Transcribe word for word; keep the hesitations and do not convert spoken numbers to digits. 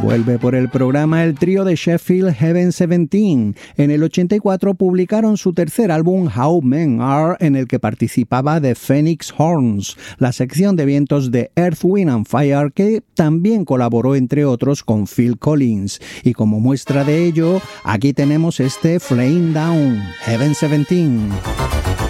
Vuelve por el programa el trío de Sheffield Heaven diecisiete. En el ochenta y cuatro publicaron su tercer álbum How Men Are, en el que participaba The Phoenix Horns, la sección de vientos de Earth, Wind and Fire, que también colaboró entre otros con Phil Collins. Y como muestra de ello, aquí tenemos este Flame Down, Heaven diecisiete.